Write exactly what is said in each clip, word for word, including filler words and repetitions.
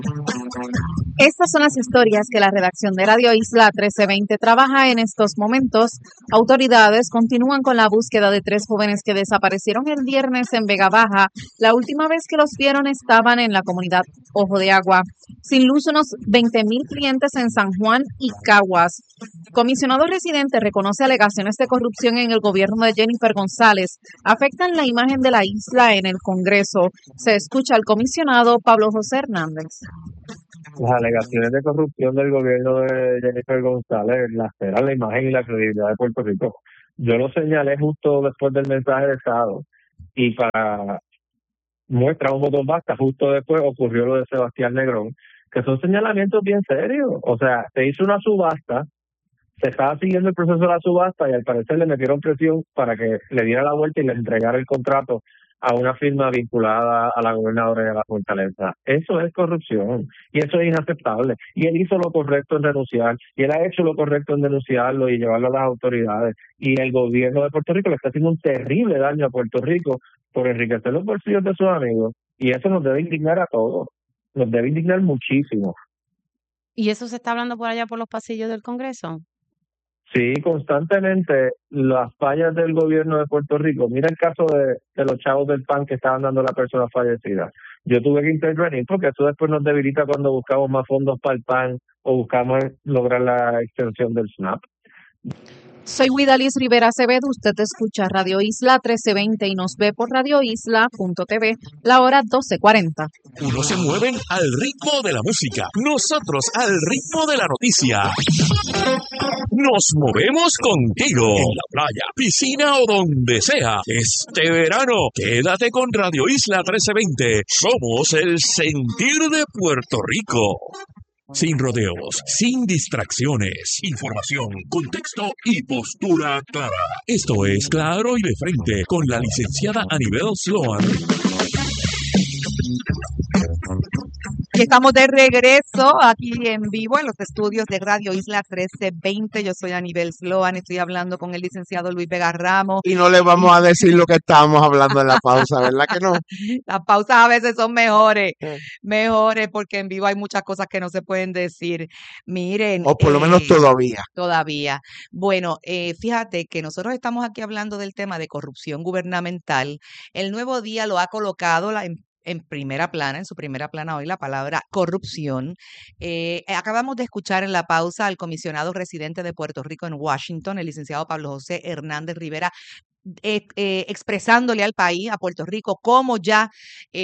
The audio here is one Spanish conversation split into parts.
Estas son las historias que la redacción de Radio Isla trece veinte trabaja en estos momentos. Autoridades continúan con la búsqueda de tres jóvenes que desaparecieron el viernes en Vega Baja. La última vez que los vieron estaban en la comunidad Ojo de Agua. Sin luz, unos veinte mil clientes en San Juan y Caguas. Comisionado residente reconoce alegaciones de corrupción en el gobierno de Jennifer González. Afectan la imagen de la isla en el Congreso. Se escucha al comisionado Pablo José Hernández. Las alegaciones de corrupción del gobierno de Jennifer González laceran la imagen y la credibilidad de Puerto Rico. Yo lo señalé justo después del mensaje de Estado y para muestra un botón basta, justo después ocurrió lo de Sebastián Negrón, que son señalamientos bien serios. O sea, se hizo una subasta, se estaba siguiendo el proceso de la subasta y al parecer le metieron presión para que le diera la vuelta y le entregara el contrato a una firma vinculada a la gobernadora de la Fortaleza. Eso es corrupción y eso es inaceptable. Y él hizo lo correcto en renunciar y él ha hecho lo correcto en denunciarlo y llevarlo a las autoridades. Y el gobierno de Puerto Rico le está haciendo un terrible daño a Puerto Rico por enriquecer los bolsillos de sus amigos. Y eso nos debe indignar a todos. Nos debe indignar muchísimo. ¿Y eso se está hablando por allá por los pasillos del Congreso? Sí, constantemente las fallas del gobierno de Puerto Rico. Mira el caso de, de los chavos del P A N que estaban dando a la persona fallecida. Yo tuve que intervenir porque eso después nos debilita cuando buscamos más fondos para el P A N o buscamos lograr la extensión del SNAP. Soy Guidalis Rivera Acevedo, usted escucha Radio Isla trece veinte y nos ve por radio isla punto t v, la hora doce cuarenta. Unos se mueven al ritmo de la música, nosotros al ritmo de la noticia. Nos movemos contigo, en la playa, piscina o donde sea. Este verano, quédate con Radio Isla trece veinte. Somos el sentir de Puerto Rico. Sin rodeos, sin distracciones, información, contexto y postura clara. Esto es Claro y de Frente con la licenciada Anibel Sloan. Y estamos de regreso aquí en vivo en los estudios de Radio Isla trece veinte. Yo soy Anibel Sloan, estoy hablando con el licenciado Luis Vega Ramos. Y no le vamos a decir lo que estábamos hablando en la pausa, ¿verdad que no? Las pausas a veces son mejores, mejores porque en vivo hay muchas cosas que no se pueden decir. Miren. O por lo eh, menos todavía. Todavía. Bueno, eh, fíjate que nosotros estamos aquí hablando del tema de corrupción gubernamental. El Nuevo Día lo ha colocado la, en en primera plana, en su primera plana hoy, la palabra corrupción. Eh, acabamos de escuchar en la pausa al comisionado residente de Puerto Rico en Washington, el licenciado Pablo José Hernández Rivera, Eh, eh, expresándole al país, a Puerto Rico, cómo ya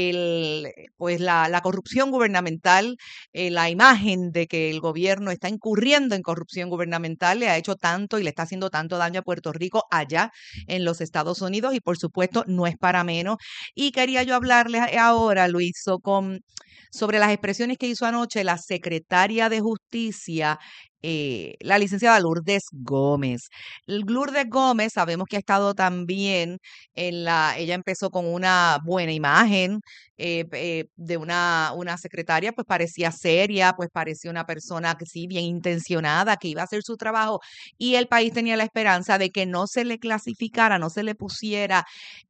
el, pues la, la corrupción gubernamental, eh, la imagen de que el gobierno está incurriendo en corrupción gubernamental le ha hecho tanto y le está haciendo tanto daño a Puerto Rico allá en los Estados Unidos y por supuesto no es para menos. Y quería yo hablarles ahora, Luis, so, con, sobre las expresiones que hizo anoche la secretaria de Justicia, Eh, la licenciada Lourdes Gómez. Lourdes Gómez sabemos que ha estado también en la, ella empezó con una buena imagen eh, eh, de una, una secretaria, pues parecía seria, pues parecía una persona que sí, bien intencionada, que iba a hacer su trabajo y el país tenía la esperanza de que no se le clasificara, no se le pusiera,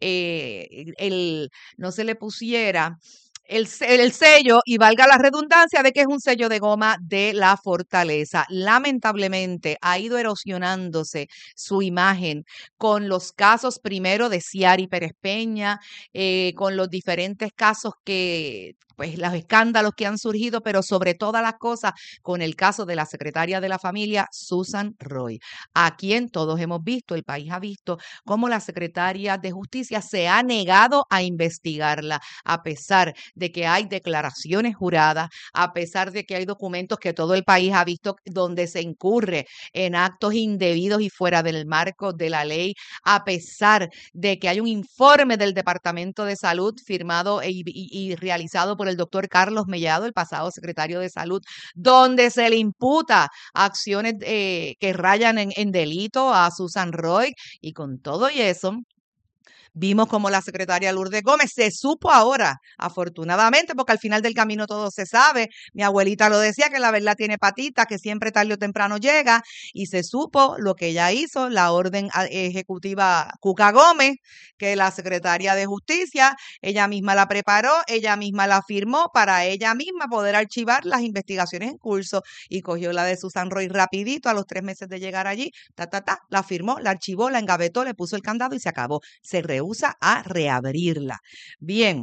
eh, el, no se le pusiera El, el sello, y valga la redundancia, de que es un sello de goma de la Fortaleza. Lamentablemente ha ido erosionándose su imagen con los casos primero de Ciari Pérez Peña, eh, con los diferentes casos que, pues los escándalos que han surgido, pero sobre todas las cosas con el caso de la secretaria de la familia, Susan Roy, a quien todos hemos visto, el país ha visto cómo la secretaria de Justicia se ha negado a investigarla, a pesar de que hay declaraciones juradas, a pesar de que hay documentos que todo el país ha visto donde se incurre en actos indebidos y fuera del marco de la ley, a pesar de que hay un informe del Departamento de Salud firmado y, y, y realizado por el doctor Carlos Mellado, el pasado secretario de Salud, donde se le imputa acciones eh, que rayan en, en delito a Susan Roy, y con todo y eso, Vimos como la secretaria Lourdes Gómez se supo ahora, afortunadamente, porque al final del camino todo se sabe. Mi abuelita lo decía, que la verdad tiene patitas, que siempre tarde o temprano llega, y se supo lo que ella hizo, la orden ejecutiva Cuca Gómez, que la secretaria de Justicia, ella misma la preparó, ella misma la firmó para ella misma poder archivar las investigaciones en curso, y cogió la de Susan Roy rapidito a los tres meses de llegar allí, ta, ta, ta, la firmó, la archivó, la engavetó, le puso el candado y se acabó. Se rehúsa a reabrirla. Bien,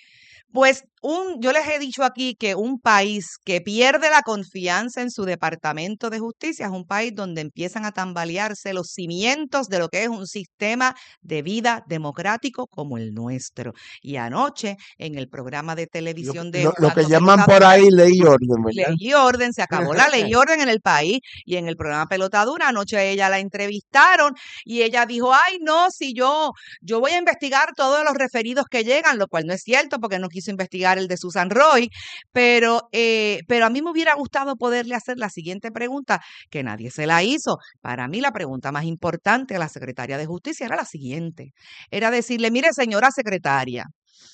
pues un, yo les he dicho aquí que un país que pierde la confianza en su Departamento de Justicia es un país donde empiezan a tambalearse los cimientos de lo que es un sistema de vida democrático como el nuestro. Y anoche, en el programa de televisión Lo, de lo, lo que Antonio llaman por Sadura, ahí ley y orden, ¿verdad? ley y orden, se acabó la ley y orden en el país. Y en el programa Pelotadura, anoche a ella la entrevistaron y ella dijo, ay, no, si yo, yo voy a investigar todos los referidos que llegan, lo cual no es cierto porque no quiso investigar el de Susan Roy, pero, eh, pero a mí me hubiera gustado poderle hacer la siguiente pregunta, que nadie se la hizo. Para mí la pregunta más importante a la secretaria de Justicia era la siguiente, era decirle, mire, señora secretaria,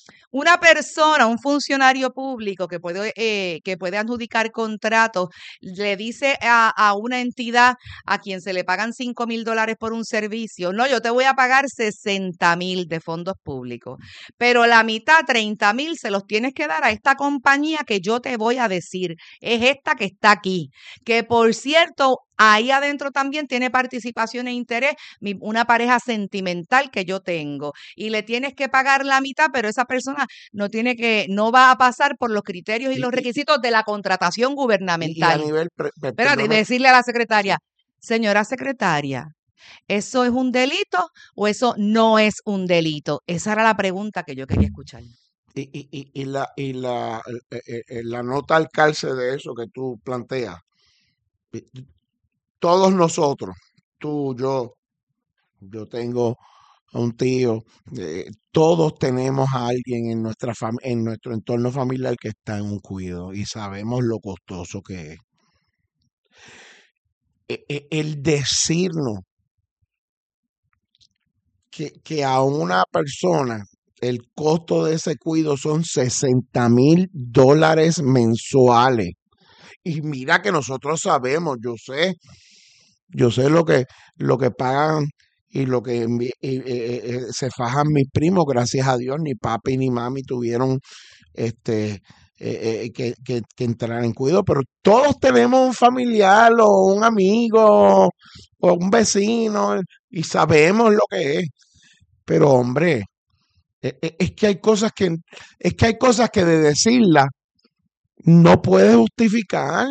una persona, un funcionario público que puede, eh, que puede adjudicar contratos, le dice a, a una entidad a quien se le pagan cinco mil dólares por un servicio, no, yo te voy a pagar sesenta mil de fondos públicos, pero la mitad, treinta mil, se los tienes que dar a esta compañía que yo te voy a decir, es esta que está aquí, que por cierto, ahí adentro también tiene participación e interés mi, una pareja sentimental que yo tengo, y le tienes que pagar la mitad, pero esa persona no tiene que, no va a pasar por los criterios y, y los requisitos de la contratación gubernamental. Y, y a nivel, pre, pre, Espérate, decirle a la secretaria, señora secretaria, ¿eso es un delito o eso no es un delito? Esa era la pregunta que yo quería escuchar. Y, y, y, y la, y la, eh, eh, la nota al calce de eso que tú planteas, todos nosotros, tú, yo, yo tengo a un tío, eh, todos tenemos a alguien en nuestra fam en nuestro entorno familiar que está en un cuidado y sabemos lo costoso que es. E el decirnos que, que a una persona el costo de ese cuidado son sesenta mil dólares mensuales. Y mira que nosotros sabemos, yo sé, yo sé lo que, lo que pagan y lo que eh, eh, eh, se fajan mis primos, gracias a Dios, ni papi ni mami tuvieron este eh, eh, que, que, que entrar en cuidado, pero todos tenemos un familiar o un amigo o un vecino y sabemos lo que es. Pero hombre, eh, eh, es que hay cosas que es que hay cosas que de decirlas no puede justificar.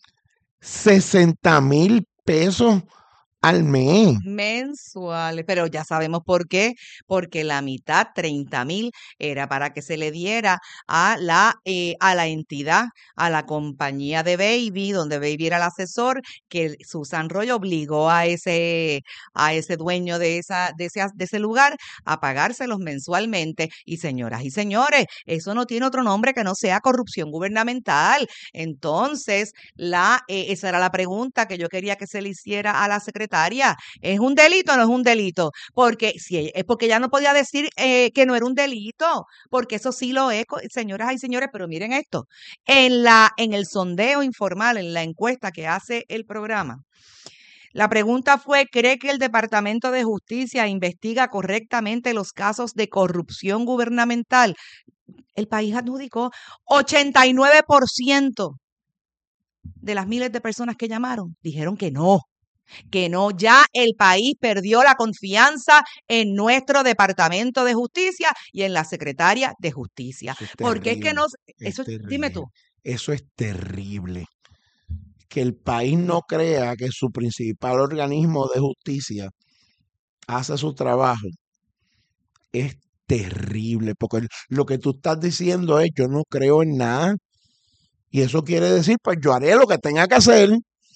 sesenta mil pesos al mes. Mensuales, pero ya sabemos por qué, porque la mitad, treinta mil, era para que se le diera a la, eh, a la entidad, a la compañía de Baby, donde Baby era el asesor, que Susan Roy obligó a ese, a ese dueño de, esa, de, ese, de ese lugar a pagárselos mensualmente. Y señoras y señores, eso no tiene otro nombre que no sea corrupción gubernamental. Entonces, la, eh, esa era la pregunta que yo quería que se le hiciera a la secretaria. ¿Es un delito o no es un delito? Porque si es porque ella no podía decir eh, que no era un delito, porque eso sí lo es, señoras y señores, pero miren esto, en la en el sondeo informal, en la encuesta que hace el programa, la pregunta fue, ¿cree que el Departamento de Justicia investiga correctamente los casos de corrupción gubernamental? El país adjudicó ochenta y nueve por ciento de las miles de personas que llamaron, dijeron que no. Que no, ya el país perdió la confianza en nuestro Departamento de Justicia y en la Secretaria de Justicia. Es porque es que no, eso es, dime tú. Eso es terrible. Que el país no crea que su principal organismo de justicia hace su trabajo es terrible, porque lo que tú estás diciendo es, yo no creo en nada, y eso quiere decir, pues yo haré lo que tenga que hacer.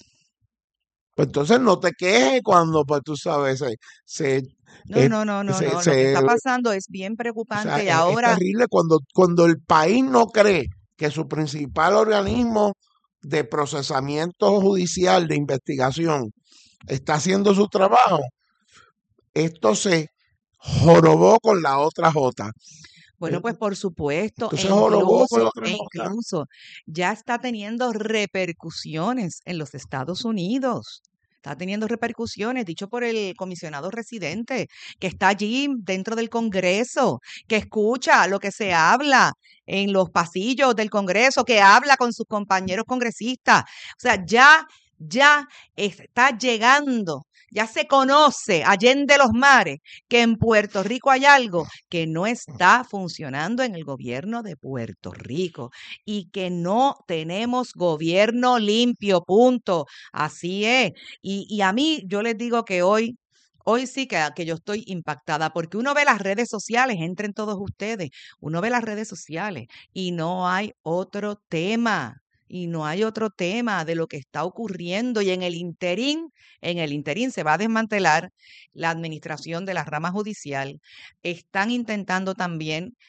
Pues entonces no te quejes cuando, pues tú sabes, se... se no, eh, no, no, no, se, no. Se, lo que está pasando es bien preocupante. O sea, y es, ahora... es terrible cuando, cuando el país no cree que su principal organismo de procesamiento judicial, de investigación, está haciendo su trabajo. Esto se jorobó con la otra J. Bueno, pues por supuesto, e Entonces jorobó con la incluso, otra e J. incluso ya está teniendo repercusiones en los Estados Unidos. Está teniendo repercusiones, dicho por el comisionado residente, que está allí dentro del Congreso, que escucha lo que se habla en los pasillos del Congreso, que habla con sus compañeros congresistas. O sea, ya, ya está llegando, ya se conoce allende los mares que en Puerto Rico hay algo que no está funcionando en el gobierno de Puerto Rico y que no tenemos gobierno limpio, punto. Así es. Y, y a mí, yo les digo que hoy, hoy sí que, que yo estoy impactada porque uno ve las redes sociales, entren todos ustedes, uno ve las redes sociales y no hay otro tema. Y no hay otro tema de lo que está ocurriendo. Y en el interín, en el interín se va a desmantelar la administración de la rama judicial. Están intentando también